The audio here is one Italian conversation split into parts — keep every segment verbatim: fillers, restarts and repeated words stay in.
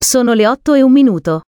Sono le otto e un minuto.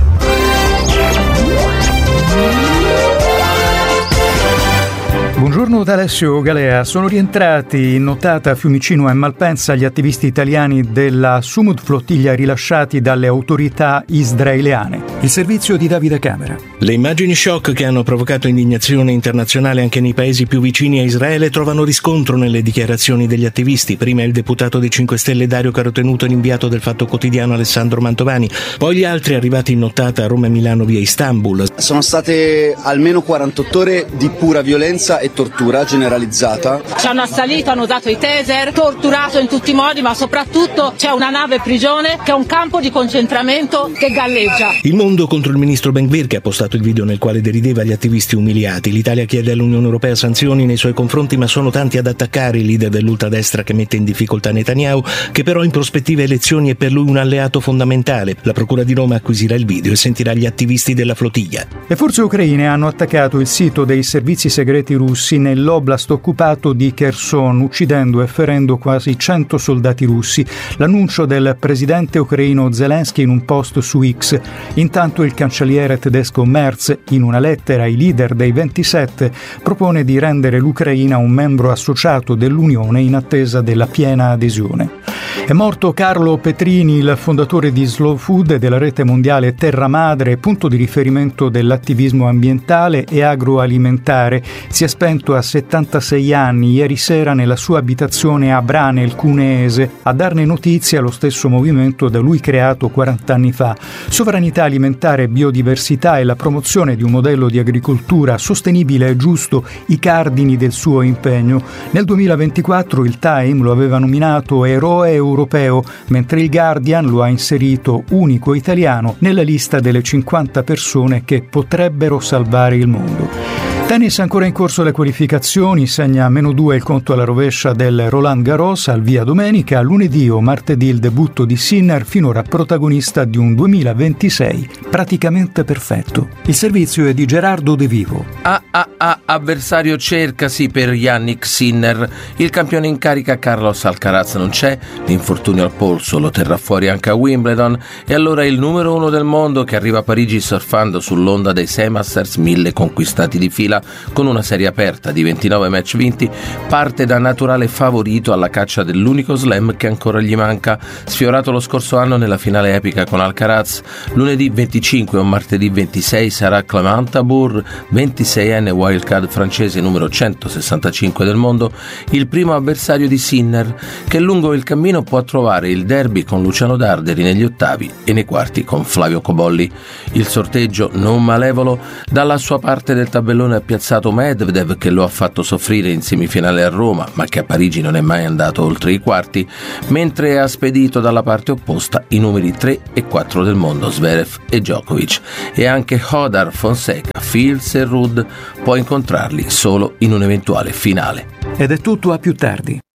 Buongiorno da Alessio Galea. Sono rientrati in nottata a Fiumicino e Malpensa gli attivisti italiani della Sumud Flottiglia rilasciati dalle autorità israeliane. Il servizio di Davide Camera. Le immagini shock che hanno provocato indignazione internazionale anche nei paesi più vicini a Israele trovano riscontro nelle dichiarazioni degli attivisti. Prima il deputato dei cinque Stelle Dario Carotenuto, l'inviato del Fatto Quotidiano Alessandro Mantovani, poi gli altri arrivati in nottata a Roma e Milano via Istanbul. Sono state almeno quarantotto ore di pura violenza e tortura generalizzata. Ci hanno assalito, hanno usato i taser, torturato in tutti i modi, ma soprattutto c'è una nave prigione che è un campo di concentramento che galleggia. Il mondo contro il ministro Ben Gvir, che ha postato il video nel quale derideva gli attivisti umiliati. L'Italia chiede all'Unione Europea sanzioni nei suoi confronti, ma sono tanti ad attaccare il leader dell'ultradestra che mette in difficoltà Netanyahu, che però in prospettiva elezioni è per lui un alleato fondamentale. La Procura di Roma acquisirà il video e sentirà gli attivisti della flottiglia. Le forze ucraine hanno attaccato il sito dei servizi segreti russi nell'oblast occupato di Kherson, uccidendo e ferendo quasi cento soldati russi. L'annuncio del presidente ucraino Zelensky in un post su X. Intanto il cancelliere tedesco Merz, in una lettera ai leader dei ventisette, propone di rendere l'Ucraina un membro associato dell'Unione in attesa della piena adesione. È morto Carlo Petrini, il fondatore di Slow Food e della rete mondiale Terra Madre, punto di riferimento dell'attivismo ambientale e agroalimentare. Si è spento a settantasei anni ieri sera nella sua abitazione a Brane, il Cuneese. A darne notizia lo stesso movimento da lui creato quaranta anni fa. Sovranità alimentare, biodiversità e la promozione di un modello di agricoltura sostenibile e giusto, i cardini del suo impegno. Nel duemilaventiquattro il Time lo aveva nominato eroe europeo, mentre il Guardian lo ha inserito unico italiano nella lista delle cinquanta persone che potrebbero salvare il mondo. Tennis ancora in corso le qualificazioni, segna meno due il conto alla rovescia del Roland Garros, al via domenica, lunedì o martedì il debutto di Sinner, finora protagonista di un duemilaventisei praticamente perfetto. Il servizio è di Gerardo De Vivo. Ah ah ah, avversario cercasi per Yannick Sinner. Il campione in carica Carlos Alcaraz non c'è, l'infortunio al polso lo terrà fuori anche a Wimbledon, e allora il numero uno del mondo che arriva a Parigi surfando sull'onda dei sei Masters, mille conquistati di fila, con una serie aperta di ventinove match vinti, parte da naturale favorito alla caccia dell'unico slam che ancora gli manca, sfiorato lo scorso anno nella finale epica con Alcaraz. Lunedì venticinque o martedì ventisei sarà Clément Tabour, ventiseienne wildcard francese numero centosessantacinque del mondo, il primo avversario di Sinner, che lungo il cammino può trovare il derby con Luciano Darderi negli ottavi e nei quarti con Flavio Cobolli. Il sorteggio non malevolo, dalla sua parte del tabellone ha piazzato Medvedev, che lo ha fatto soffrire in semifinale a Roma, ma che a Parigi non è mai andato oltre i quarti, mentre ha spedito dalla parte opposta i numeri tre e quattro del mondo, Zverev e Djokovic, e anche Hodar, Fonseca, Fields e Ruud può incontrarli solo in un eventuale finale. Ed è tutto, a più tardi.